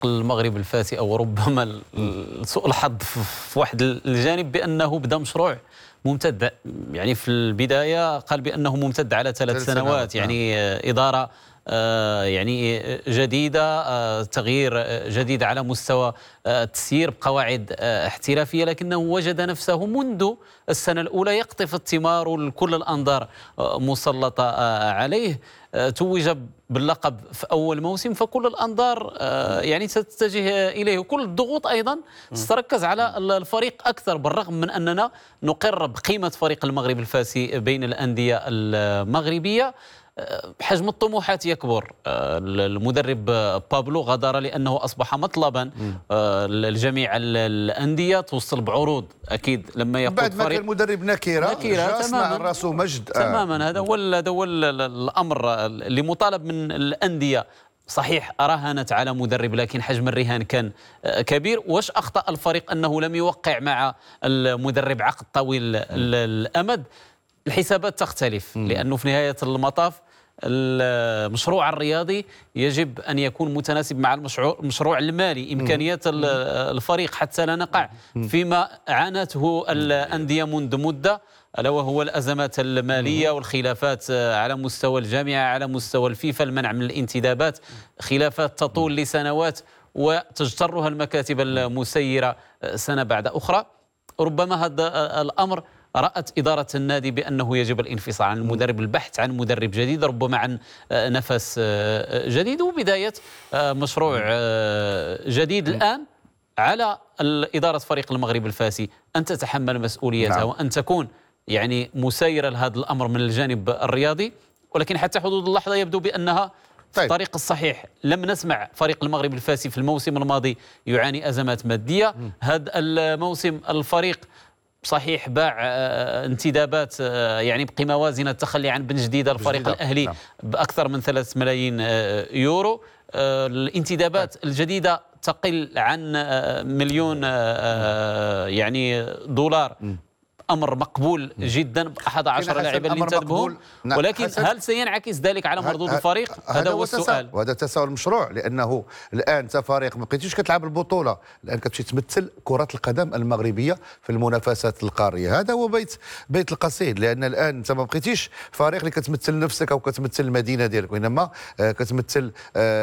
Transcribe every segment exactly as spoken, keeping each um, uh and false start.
المغرب الفاسي او ربما سوء الحظ في واحد الجانب بانه بدا مشروع ممتد. يعني في البدايه قال بانه ممتد على ثلاث سنوات، يعني اداره يعني جديده، تغيير جديد على مستوى التسيير بقواعد احترافيه، لكنه وجد نفسه منذ السنه الاولى يقطف الثمار وكل الانظار مسلطه عليه. توج باللقب في اول موسم، فكل الانظار يعني ستتجه اليه، وكل الضغوط ايضا ستركز على الفريق اكثر، بالرغم من اننا نقر بقيمه فريق المغرب الفاسي بين الانديه المغربيه. حجم الطموحات يكبر. المدرب بابلو غادر لأنه أصبح مطلبا لجميع الأندية، توصل بعروض أكيد لما يقود بعد ما فريق كان مدرب نكيرة نكيرة تماما راسه مجد تماما. هذا هو هذا هو الأمر اللي مطالب من الأندية. صحيح راهنت على مدرب، لكن حجم الرهان كان كبير. واش أخطأ الفريق أنه لم يوقع مع المدرب عقد طويل الأمد؟ الحسابات تختلف، لأنه في نهاية المطاف المشروع الرياضي يجب أن يكون متناسب مع المشروع المشروع المالي، إمكانيات الفريق، حتى لا نقع فيما عانته الأندية منذ مدة، ألا وهو الأزمات المالية والخلافات على مستوى الجامعة، على مستوى الفيفا، المنع من الانتدابات، خلافات تطول لسنوات وتجترها المكاتب المسيرة سنة بعد أخرى. ربما هذا الأمر رأت إدارة النادي بأنه يجب الانفصال عن المدرب، البحث عن مدرب جديد، ربما عن نفس جديد وبداية مشروع جديد. الآن على إدارة فريق المغرب الفاسي أن تتحمل مسؤوليتها، نعم، وأن تكون يعني مسيرة لهذا الأمر من الجانب الرياضي، ولكن حتى حدود اللحظة يبدو بأنها في الطريق الصحيح. لم نسمع فريق المغرب الفاسي في الموسم الماضي يعاني أزمات مادية. هذا الموسم الفريق صحيح باع انتدابات يعني بقيمة وازنة، التخلي عن بن جديدة الفريق الأهلي، نعم، بأكثر من ثلاثة ملايين يورو. الانتدابات الجديدة تقل عن مليون يعني دولار، أمر مقبول جدا. أحد عشر لاعبا اللي انتدبهم، ولكن هل سينعكس ذلك على مردود الفريق؟ هذا هو السؤال، وهذا تساؤل المشروع، لأنه الآن أنت فريق ما بقيتيش كتلعب البطولة، الآن كتمشي تمثل كرة القدم المغربية في المنافسات القارية. هذا هو بيت بيت القصيد، لأن الآن أنت ما بقيتيش فريق اللي كتمثل نفسك أو كتمثل المدينة ديالك، وإنما كتمثل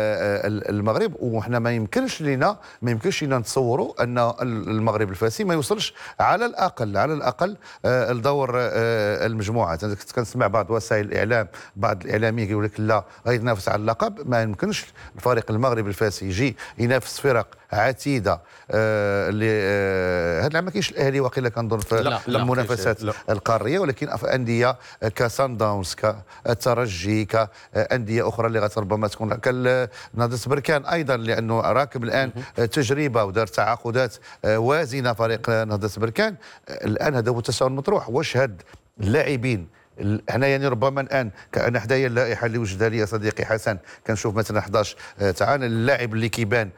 المغرب. وحنا ما يمكنش لنا ما يمكنش لنا نتصوروا أن المغرب الفاسي ما يوصلش على الأقل على الأقل الدور المجموعات. انا كنت كنسمع بعض وسائل الاعلام، بعض الاعلاميين يقول لك لا غيتنافس على اللقب. ما يمكنش الفريق المغرب الفاسي يجي ينافس فرق عتيده اللي هذا العام ما كاينش الاهلي واقيلا كنظن في المنافسات القاريه، ولكن في انديه كسان داونز، كالترجي، كانديه اخرى اللي ربما تكون كنهضه بركان ايضا، لانه راكب الان تجربه ودار تعاقدات وازنه فريق نهضه بركان. الان هذا هو التساؤل المطروح، واش هاد اللاعبين هنا يعني ربما الان انا حدايا اللائحه اللي وجدها لي صديقي حسن كنشوف مثلا احد عشر تعال اللاعب اللي كيبان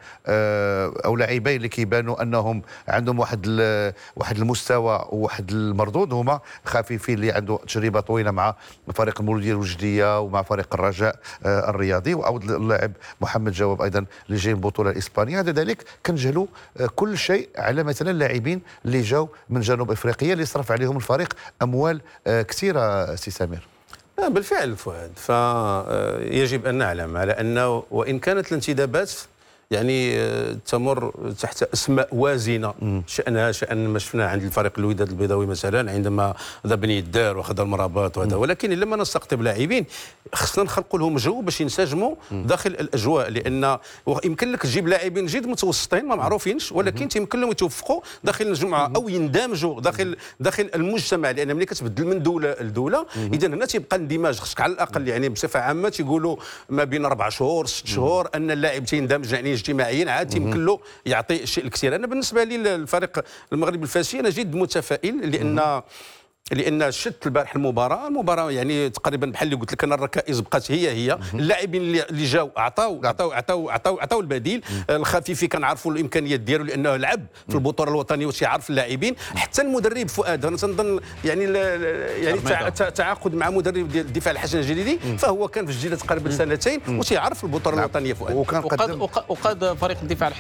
او لاعبين اللي كيبانوا انهم عندهم واحد واحد المستوى وواحد المردود، هما خفيفين اللي عنده تجربه طويله مع فريق المولوديه الوجديه ومع فريق الرجاء الرياضي، وعود اللاعب محمد جواب ايضا اللي جاي من البطوله الاسبانيه. هذا ذلك كنجهلوا كل شيء على مثلا اللاعبين اللي جاوا من جنوب افريقيا اللي صرف عليهم الفريق اموال كثيره. سي سمير، بالفعل فؤاد، فيجب أن نعلم على أنه وإن كانت الانتدابات يعني تمر تحت اسماء وازنه شانها شان ما شفناه عند الفريق الوداد البيضاوي مثلا عندما ذا بني الدار واخذ المرابط وهذا، ولكن لما نستقطب لاعبين خصنا نخلقوا لهم جو باش ينسجموا داخل الاجواء، لان يمكن لك تجيب لاعبين جد متوسطين ما معروفينش ولكن تيمكن لهم يتوفقوا داخل الجمعه او يندمجوا داخل داخل المجتمع، لان ملي كتبدل من دوله لدوله اذا هنا تيبقى اندماج. خصك على الاقل يعني بصفه عامه تيقولوا ما بين اربع شهور ست شهور ان اللاعب تيندمج يعني اجتماعيا عاد يمكن له يعطي الشيء الكثير. انا بالنسبه لي الفريق المغرب الفاسي انا جد متفائل، لان لان شت البارح المباراه المباراه يعني تقريبا بحال اللي قلت لك انا الركائز بقات هي هي اللاعبين اللي اللي جاوا عطاو عطاو عطاو عطاو عطاو البديل. الخفيفي كنعرفوا الامكانيات ديالو لانه لعب في البطوله الوطنيه وتيعرف اللاعبين. حتى المدرب فؤاد انا تنظن يعني يعني تعاقد مع مدرب ديال الدفاع الحسن الجديدي فهو كان في الجيل تقريبا سنتين وتيعرف البطوله الوطنيه فؤاد. وقاد وقاد فريق الدفاع